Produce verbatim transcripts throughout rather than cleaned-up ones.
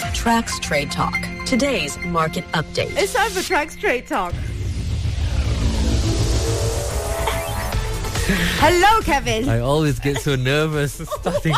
Trax Trade Talk. Today's market update. It's time for Trax Trade Talk. Hello, Kevin. I always get so nervous starting.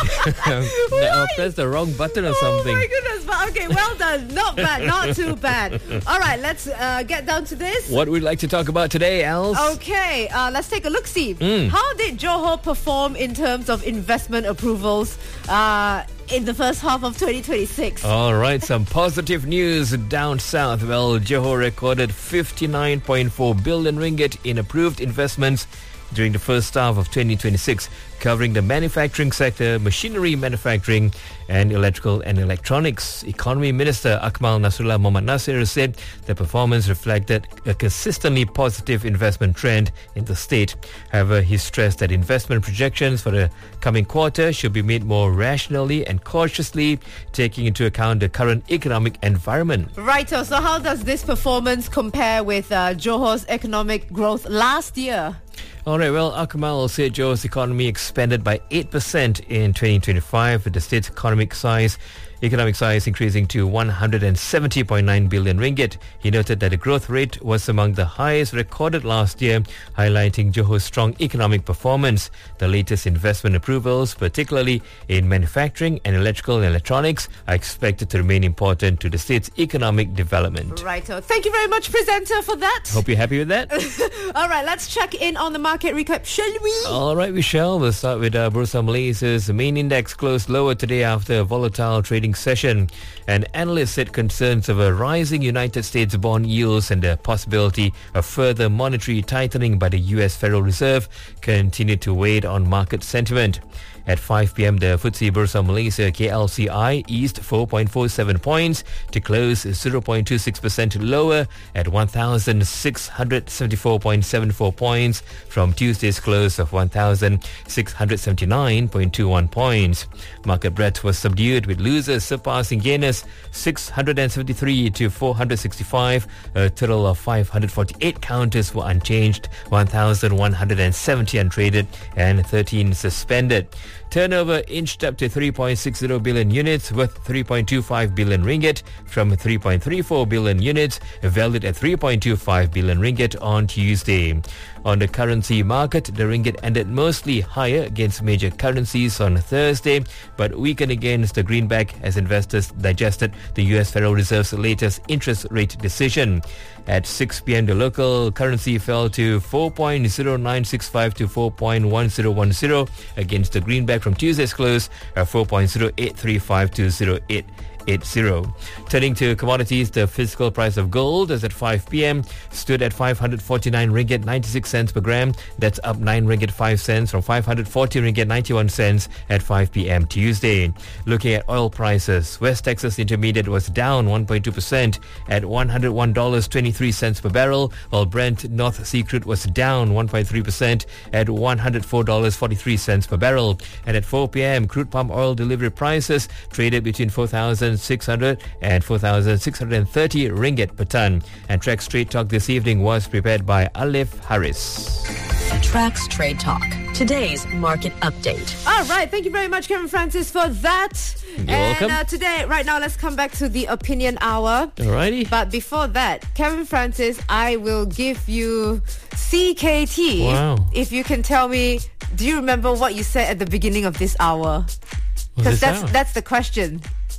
I'll press the wrong button or something. Oh my goodness. But okay, well done. Not bad. Not too bad. All right, let's uh, get down to this. What we'd like to talk about today, Els? Okay, uh, let's take a look-see. Mm. How did Johor perform in terms of investment approvals uh, in the first half of twenty twenty-six? All right, some positive news down south. Well, Johor recorded fifty-nine point four billion ringgit in approved investments during the first half of twenty twenty-six, covering the manufacturing sector, machinery manufacturing, and electrical and electronics. Economy Minister Akmal Nasrullah Mohammad Nasir said the performance reflected a consistently positive investment trend in the state. However, he stressed that investment projections for the coming quarter should be made more rationally and cautiously, taking into account the current economic environment. Right, so how does this performance compare with uh, Johor's economic growth last year? All right, well, Akmal said Johor's economy expanded by eight percent in twenty twenty-five, with the state's economic size economic size increasing to one hundred seventy point nine billion ringgit. He noted that the growth rate was among the highest recorded last year, highlighting Johor's strong economic performance. The latest investment approvals, particularly in manufacturing and electrical and electronics, are expected to remain important to the state's economic development. Right, so thank you very much, presenter, for that. Hope you're happy with that. All right, let's check in on the market recap, shall we? All right, we shall. We'll start with uh, Bursa Malaysia's main index closed lower today after a volatile trading session. An analyst said concerns of a rising United States bond yields and the possibility of further monetary tightening by the U S Federal Reserve continued to weigh on market sentiment. At five p.m, the F T S E Bursa Malaysia K L C I eased four point four seven points to close zero point two six percent lower at one thousand six hundred seventy-four point seven four points from Tuesday's close of one thousand six hundred seventy-nine point two one points. Market breadth was subdued, with losers surpassing gainers six hundred seventy-three to four hundred sixty-five. A total of five hundred forty-eight counters were unchanged, one thousand one hundred seventy untraded and thirteen suspended. Turnover inched up to three point six zero billion units, worth three point two five billion ringgit from three point three four billion units, valued at three point two five billion ringgit on Tuesday. On the currency market, the ringgit ended mostly higher against major currencies on Thursday, but weakened against the greenback as investors digested the U S Federal Reserve's latest interest rate decision. At six p.m, the local currency fell to four point zero nine six five to four point one zero one zero against the greenback from Tuesday's close at four point zero eight three five to zero eight eight zero. Turning to commodities, the physical price of gold as at five p.m. stood at five hundred forty-nine ringgit ninety-six cents per gram. That's up nine ringgit five cents from five hundred forty ringgit ninety-one cents at five p.m. Tuesday. Looking at oil prices, West Texas Intermediate was down one point two percent at one hundred one dollars and twenty-three cents per barrel, while Brent North Sea crude was down one point three percent at one hundred four dollars and forty-three cents per barrel. And at four p.m, crude palm oil delivery prices traded between four thousand six hundred and four thousand six hundred thirty ringgit per ton. And Trax Trade Talk this evening was prepared by Alif Harris. Trax Trade Talk. Today's market update. All right, thank you very much, Kevin Francis, for that. You're and welcome. Uh, today, right now, let's come back to the opinion hour. Alrighty. But before that, Kevin Francis, I will give you C K T. Wow. If you can tell me, do you remember what you said at the beginning of this hour? Because that's sound? that's the question.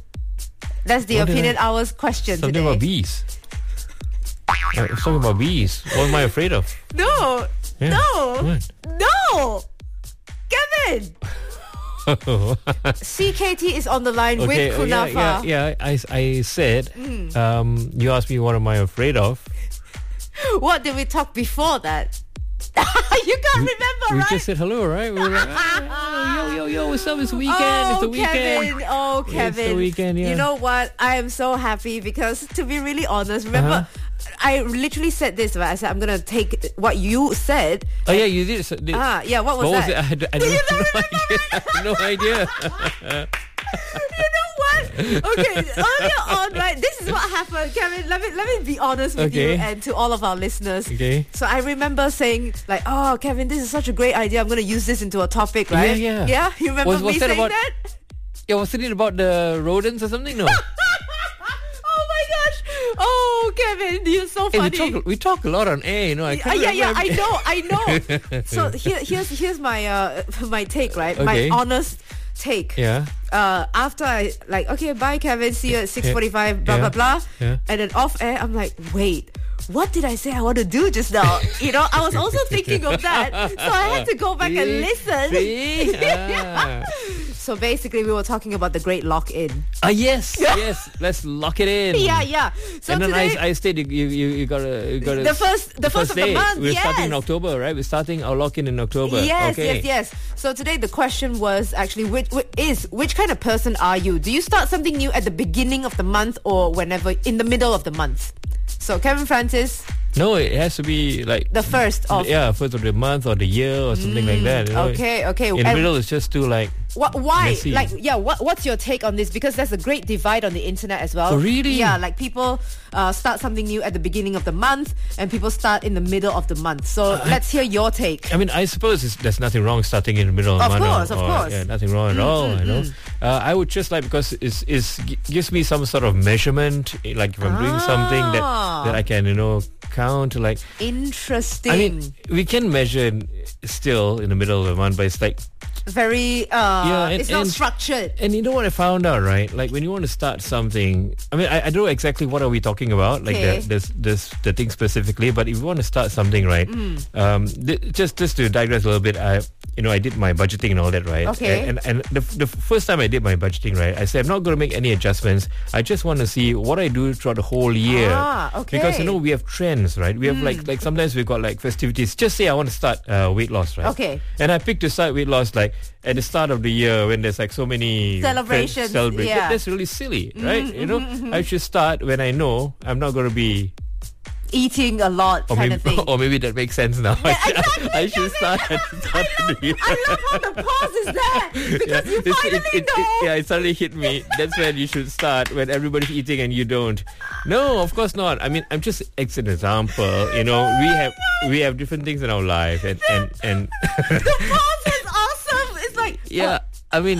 That's the What did opinion I- hour's question Something today. about bees. Uh, Something about bees. What am I afraid of? No, Yeah. no, What? no, Kevin. C K T is on the line Okay, with uh, yeah, Kunafa. yeah, yeah. I, I said, um, you asked me what am I afraid of. What did we talk before that? You can't remember, We right? just said hello, right? We were like, "Ah, yo, yo, yo, what's up? It's the weekend. Oh, it's the weekend. Kevin. Oh, Kevin. It's the weekend, yeah. You know what? I am so happy because, to be really honest, remember, I literally said this, right? I said, I'm going to take what you said. Oh, yeah, you did. So, did Ah, yeah, what was what was that? it? I, d- I Do you don't not no idea. I have no idea. You know what? Okay, earlier on, right? This is what happened, Kevin. Let me let me be honest with you Okay. and to all of our listeners. Okay. So I remember saying like, "Oh, Kevin, this is such a great idea. I'm going to use this into a topic, right?" Yeah, yeah. Yeah, you remember Was- was me that saying about- that? Yeah, wasn't it about the rodents or something? No. Kevin. You're so Hey, we funny. talk we talk a lot on air, you know. I Uh, can't yeah, yeah, remember. I know, I know. So here, here's here's my uh my take, right? Okay. My honest take. Yeah. Uh, after I like, okay, bye, Kevin. See you at six forty-five. Blah Yeah. blah blah. Yeah. And then off air, I'm like, wait. What did I say I want to do just now? You know, I was also thinking of that. So I had to go back and listen. See? Ah. So basically, we were talking about the great lock-in. Ah, yes, yes. Let's lock it in. Yeah, yeah. So and then today, I, I stayed. You, you, you gotta, you gotta. the first, the first of the day. month. We're yes. starting in October, right? We're starting our lock-in in October. Yes, okay. yes, yes. So today the question was actually which, which is which kind of person are you? Do you start something new at the beginning of the month or whenever in the middle of the month? So Kevin Francis, No, it has to be like the first of yeah, first of the month or the year or something like that. You know? okay, okay. In the And middle, it's just too like. What, why? Messy. Like, yeah, what, what's your take on this? Because there's a great divide on the internet as well. Oh, really? Yeah, like people uh, start something new at the beginning of the month and people start in the middle of the month. So Uh, let's hear your take. I mean, I suppose it's, there's nothing wrong starting in the middle of the Of month. course, or, of or- course. Yeah, nothing wrong at all. I know. Uh, I would just like because it's, it's g- gives me some sort of measurement. Like if I'm doing something that Ah. that I can you know count. Like Interesting. I mean, we can measure still in the middle of the month, but it's like. Very, uh, Yeah, and- it's not and- structured. And you know what I found out, right? Like when you want to start something, I mean, I, I don't know exactly what are we talking about, like Okay. the, this, this, the thing specifically. But if you want to start something, right? Mm. Um, th- just, just to digress a little bit, I, you know, I did my budgeting and all that, right? Okay. And and the, the first time I did my budgeting, right, I said I'm not going to make any adjustments. I just want to see what I do throughout the whole year. Ah, okay. Because you know we have trends, right? We have like like sometimes we've got like festivities. Just say I want to start uh, weight loss, right? Okay. And I picked to start weight loss like at the start of the year when there's like so many Celebrations, fe- celebrations. yeah. That- That's really silly, right? You know, I should start when I know I'm not going to be, Eating a lot or kind maybe, of thing. or maybe that makes sense now. I, should- exactly, I should start at the start of the year. I love how the pause is there because you It's- finally it, it, know. it, yeah, it suddenly hit me. That's when you should start, when everybody's eating and you don't. No, of course not. I mean, I'm just it's an example. You know, we have we have different things in our life, and and and The pause is awesome. It's like yeah. I mean,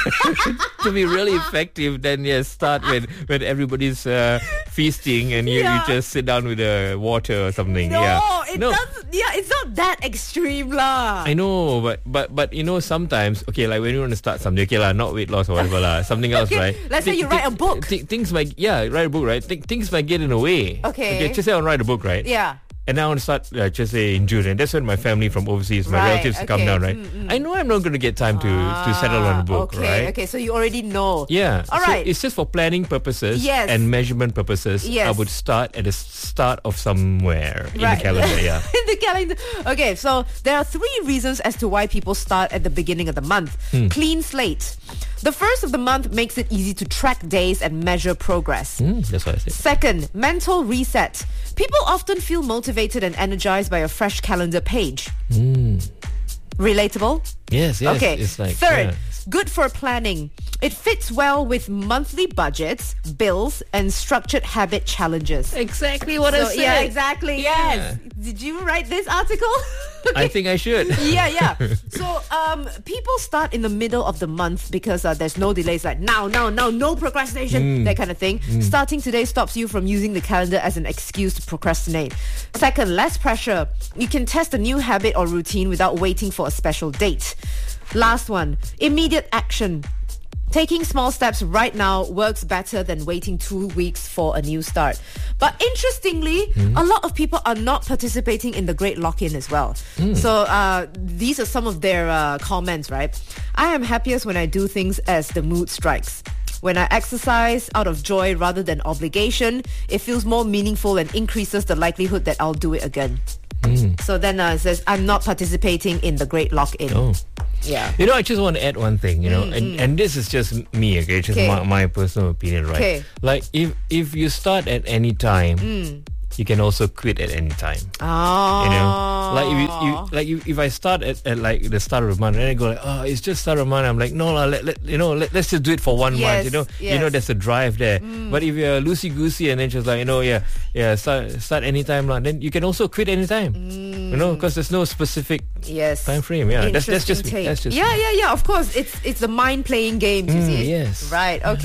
to be really effective, then yes, start when when everybody's uh, feasting and you, Yeah. you just sit down with a water or something. no, yeah, it no. doesn't. Yeah, it's not that extreme, lah. I know, but but but you know, sometimes okay, like when you want to start something, okay, lah, not weight loss or whatever, lah, something else, Okay, right? let's say you write a book. thi- things might, yeah, write a book, right? Thi- things might get in the way. Okay. just say I want to write a book, right? Yeah. And now I want to start, uh, just say in June, and that's when my family from overseas, my Right, relatives come okay. down, right? I know I'm not going to get time to to settle on a book, Ah, okay, right? okay. So you already know. Yeah. All so right. it's just for planning purposes Yes. and measurement purposes. Yes. I would start at the start of somewhere in Right. the calendar. Yeah. In the calendar. Okay, so there are three reasons as to why people start at the beginning of the month. Hmm. Clean slate. The first of the month makes it easy to track days and measure progress. Mm, that's what I said. Second, mental reset. People often feel motivated and energized by a fresh calendar page. Relatable? Yes, yes. Okay. It's like, Third, yeah. good for planning. It fits well with monthly budgets, bills, and structured habit challenges. Exactly what So, yeah, exactly. Yeah. Yes. Did you write this article? I think I should. yeah, yeah. So um, people start in the middle of the month because uh, there's no delays, like now, now, now, no procrastination, that kind of thing. Starting today stops you from using the calendar as an excuse to procrastinate. Second, less pressure. You can test a new habit or routine without waiting for a special date. Last one, immediate action. Taking small steps right now works better than waiting two weeks for a new start. But interestingly, a lot of people are not participating in the Great Lock-in as well. So uh, these are some of their uh, comments, right? I am happiest when I do things as the mood strikes. When I exercise out of joy rather than obligation, it feels more meaningful and increases the likelihood that I'll do it again. So then uh, it says, I'm not participating in the Great Lock-in. Oh. Yeah. You know, I just want to add one thing, you know, and, and this is just me, okay, just Okay. my, my personal opinion, right? Okay. Like, if if you start at any time, you can also quit at any time. Oh. You know, like if you, you like if, if I start at, at like the start of the month and I go like, oh, it's just start of the month. I'm like, no, la, let, let you know, let, let's just do it for one Yes, month. You know, you know, yes. there's a drive there. But if you're loosey goosey and then just like, you know, yeah, yeah, start start anytime, la, then you can also quit anytime. You know, because there's no specific Yes. time frame. Yeah, that's that's just Interesting me. take. That's just yeah, me. yeah, yeah. Of course, it's it's a mind playing game. You Mm, see. yes. Right. Okay.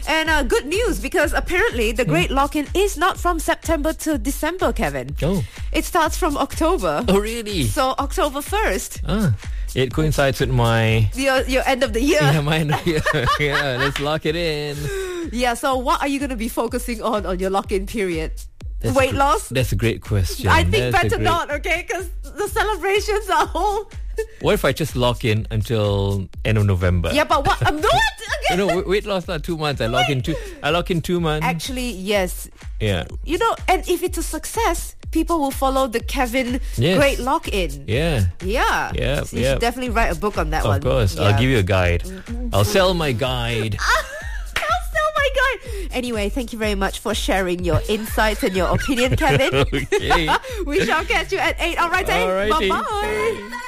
And uh, good news, because apparently the Great Lock-in is not from September to December, Kevin. Oh. It starts from October. Oh, really? So October first. Ah, it coincides with my... Your, your end of the year. Yeah, my end of the year. Yeah, let's lock it in. Yeah, so what are you going to be focusing on on your lock-in period? That's Weight a gr- loss? That's a great question. I think That's a better great- not, okay? Because the celebrations are whole... What if I just lock in until end of November? Yeah, but what? I'm not. You know, weight loss not two months. I lock in two. I lock in two months. Actually, yes. Yeah. You know, and if it's a success, people will follow the Kevin Yes. Great Lock-in. Yeah. Yeah. Yeah, So you yeah. should definitely write a book on that one. Of course. Yeah. I'll give you a guide. I'll sell my guide. Oh my God. Anyway, thank you very much for sharing your insights and your opinion, Kevin. Okay. We shall catch you at eight. All right, Alrighty. Bye-bye.